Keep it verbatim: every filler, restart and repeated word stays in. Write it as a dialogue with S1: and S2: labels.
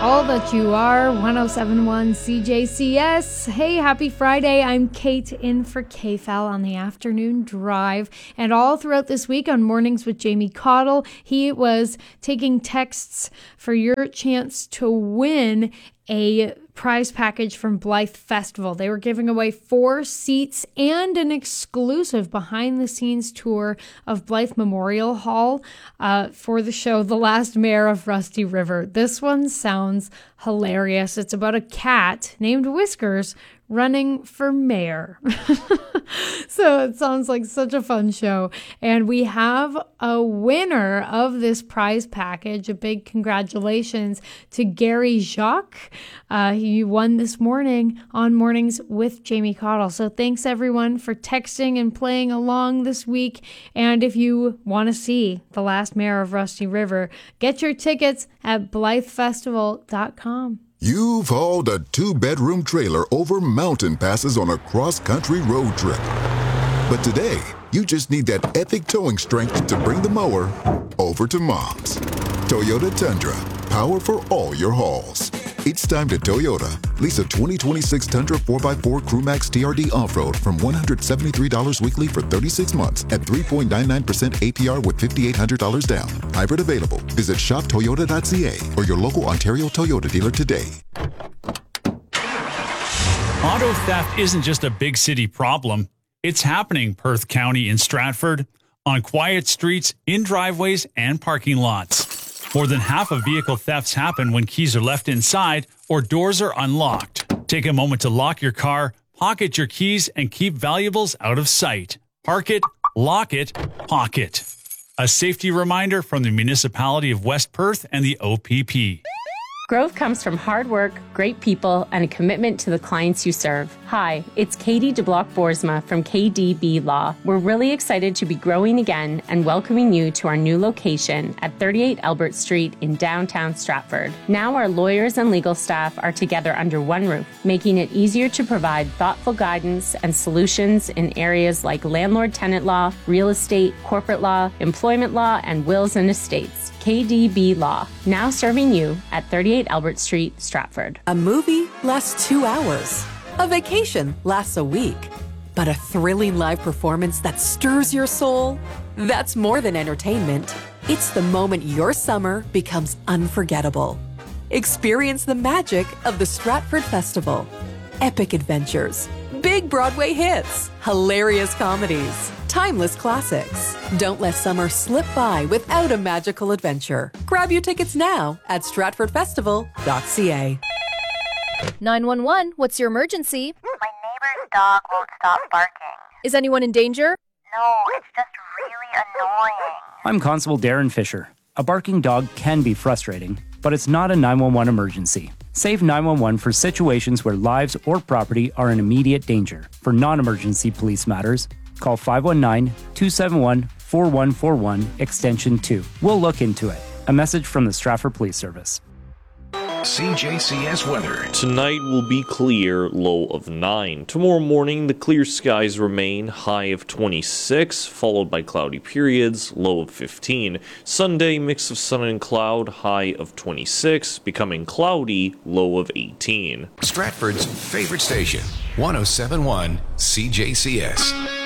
S1: All that you are, one oh seven point one C J C S. Hey, happy Friday. I'm Kate in for K F L on the afternoon drive. And all throughout this week on Mornings with Jamie Cottle, he was taking texts for your chance to win a prize package from Blythe Festival. They were giving away four seats and an exclusive behind-the-scenes tour of Blythe Memorial Hall uh, for the show The Last Mayor of Rusty River. This one sounds hilarious. It's about a cat named Whiskers running for mayor. So it sounds like such a fun show. And we have a winner of this prize package. A big congratulations to Gary Jacques. Uh, he won this morning on Mornings with Jamie Cottle. So thanks everyone for texting and playing along this week. And if you want to see The Last Mayor of Rusty River, get your tickets at blythe festival dot com.
S2: You've hauled a two-bedroom trailer over mountain passes on a cross-country road trip. But today, you just need that epic towing strength to bring the mower over to Mom's. Toyota Tundra, power for all your hauls. It's time to Toyota. Lease a twenty twenty-six Tundra four by four CrewMax T R D Off-Road from one hundred seventy-three dollars weekly for thirty-six months at three point nine nine percent A P R with five thousand eight hundred dollars down. Hybrid available. Visit shop toyota dot c a or your local Ontario Toyota dealer today.
S3: Auto theft isn't just a big city problem. It's happening Perth County in Stratford, on quiet streets, in driveways, and parking lots. More than half of vehicle thefts happen when keys are left inside or doors are unlocked. Take a moment to lock your car, pocket your keys, and keep valuables out of sight. Park it, lock it, pocket. A safety reminder from the municipality of West Perth and the O P P.
S4: Growth comes from hard work, great people, and a commitment to the clients you serve. Hi, it's Katie DeBlock-Boersma from K D B Law. We're really excited to be growing again and welcoming you to our new location at thirty-eight Albert Street in downtown Stratford. Now our lawyers and legal staff are together under one roof, making it easier to provide thoughtful guidance and solutions in areas like landlord-tenant law, real estate, corporate law, employment law, and wills and estates. K D B Law, now serving you at thirty-eight Albert Street, Stratford.
S5: A movie lasts two hours. A vacation lasts a week. But a thrilling live performance that stirs your soul? That's more than entertainment. It's the moment your summer becomes unforgettable. Experience the magic of the Stratford Festival. Epic adventures, big Broadway hits, hilarious comedies, timeless classics. Don't let summer slip by without a magical adventure. Grab your tickets now at stratford festival dot c a.
S6: nine one one, what's your emergency?
S7: My neighbor's dog won't stop barking.
S6: Is anyone in danger?
S7: No, it's just really annoying.
S8: I'm Constable Darren Fisher. A barking dog can be frustrating, but it's not a nine one one emergency. Save nine one one for situations where lives or property are in immediate danger. For non-emergency police matters, call five one nine, two seven one, four one four one, extension two. We'll look into it. A message from the Stratford Police Service.
S9: C J C S weather.
S10: Tonight will be clear, low of nine. Tomorrow morning, the clear skies remain, high of twenty-six, followed by cloudy periods, low of fifteen. Sunday, mix of sun and cloud, high of twenty-six, becoming cloudy, low of eighteen.
S9: Stratford's favorite station, one oh seven point one C J C S.